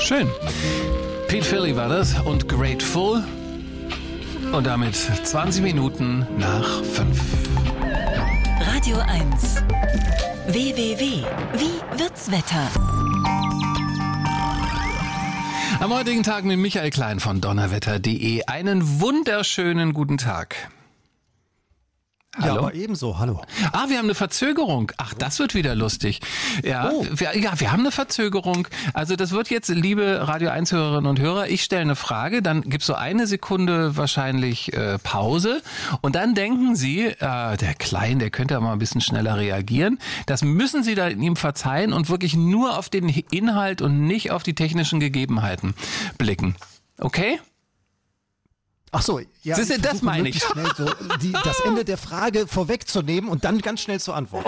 Schön. Pete Philly war das und Grateful. Und damit 20 Minuten nach 5. Radio 1. WWW. Wie wird's Wetter? Am heutigen Tag mit Michael Klein von donnerwetter.de. Einen wunderschönen guten Tag. Hallo? Ja, aber ebenso, hallo. Wir haben eine Verzögerung. Ach, das wird wieder lustig. Ja, wir haben eine Verzögerung. Also das wird jetzt, liebe Radio 1-Hörerinnen und Hörer, ich stelle eine Frage, dann gibt's so eine Sekunde wahrscheinlich Pause und dann denken Sie, der Klein, der könnte ja mal ein bisschen schneller reagieren. Das müssen Sie dann ihm verzeihen und wirklich nur auf den Inhalt und nicht auf die technischen Gegebenheiten blicken. Okay? Ach so, ja. Das meine ich. Schnell so das Ende der Frage vorwegzunehmen und dann ganz schnell zu antworten.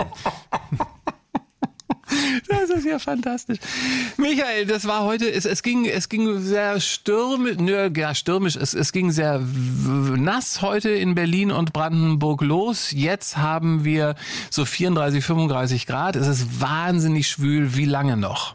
Das ist ja fantastisch. Michael, das war heute, es ging sehr stürmisch, es ging sehr nass heute in Berlin und Brandenburg los. Jetzt haben wir so 34, 35 Grad. Es ist wahnsinnig schwül. Wie lange noch?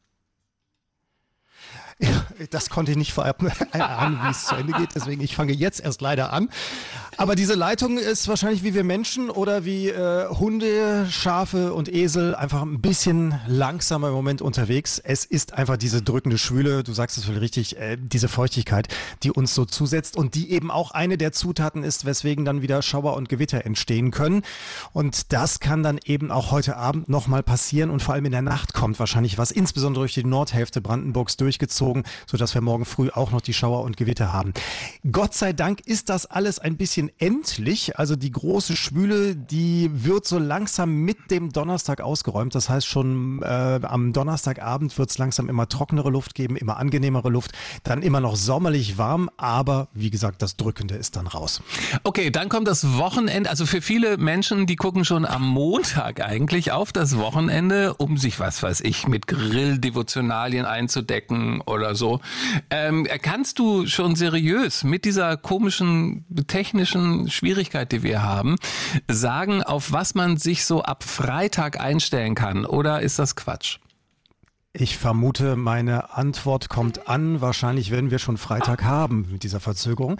Ja, das konnte ich nicht vorab erahnen, wie es zu Ende geht. Deswegen, ich fange jetzt erst leider an. Aber diese Leitung ist wahrscheinlich wie wir Menschen oder wie Hunde, Schafe und Esel einfach ein bisschen langsamer im Moment unterwegs. Es ist einfach diese drückende Schwüle, du sagst es völlig richtig, diese Feuchtigkeit, die uns so zusetzt und die eben auch eine der Zutaten ist, weswegen dann wieder Schauer und Gewitter entstehen können. Und das kann dann eben auch heute Abend nochmal passieren und vor allem in der Nacht kommt wahrscheinlich was, insbesondere durch die Nordhälfte Brandenburgs durchgezogen, sodass wir morgen früh auch noch die Schauer und Gewitter haben. Gott sei Dank ist das alles ein bisschen endlich. Also die große Schwüle, die wird so langsam mit dem Donnerstag ausgeräumt. Das heißt schon am Donnerstagabend wird es langsam immer trockenere Luft geben, immer angenehmere Luft, dann immer noch sommerlich warm, aber wie gesagt, das Drückende ist dann raus. Okay, dann kommt das Wochenende. Also für viele Menschen, die gucken schon am Montag eigentlich auf das Wochenende, um sich, was weiß ich, mit Grilldevotionalien einzudecken oder so. Kannst du schon seriös mit dieser komischen technischen Schwierigkeit, die wir haben, sagen, auf was man sich so ab Freitag einstellen kann? Oder ist das Quatsch? Ich vermute, meine Antwort kommt an. Wahrscheinlich werden wir schon Freitag haben mit dieser Verzögerung.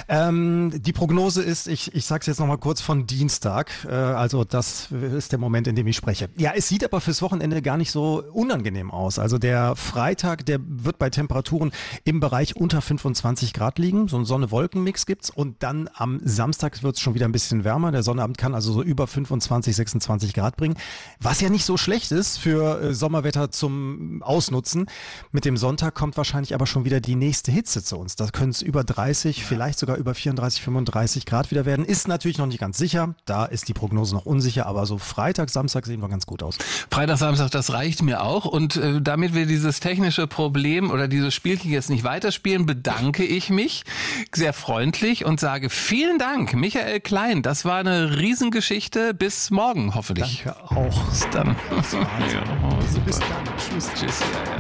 Die Prognose ist, ich sage es jetzt nochmal kurz, von Dienstag. Also das ist der Moment, in dem ich spreche. Ja, es sieht aber fürs Wochenende gar nicht so unangenehm aus. Also der Freitag, der wird bei Temperaturen im Bereich unter 25 Grad liegen. So einen Sonne-Wolken-Mix gibt's. Und dann am Samstag wird es schon wieder ein bisschen wärmer. Der Sonnabend kann also so über 25, 26 Grad bringen. Was ja nicht so schlecht ist für Sommerwetter zum Ausnutzen. Mit dem Sonntag kommt wahrscheinlich aber schon wieder die nächste Hitze zu uns. Da können es über 30, vielleicht sogar über 34, 35 Grad wieder werden. Ist natürlich noch nicht ganz sicher. Da ist die Prognose noch unsicher. Aber so Freitag, Samstag sehen wir ganz gut aus. Freitag, Samstag, das reicht mir auch. Und damit wir dieses technische Problem oder dieses Spielchen jetzt nicht weiterspielen, bedanke ich mich sehr freundlich und sage vielen Dank, Michael Klein. Das war eine Riesengeschichte. Bis morgen, hoffentlich. Danke auch. Bis dann. Das war's. Ja, also bis dann. Tschüss. Tschüss.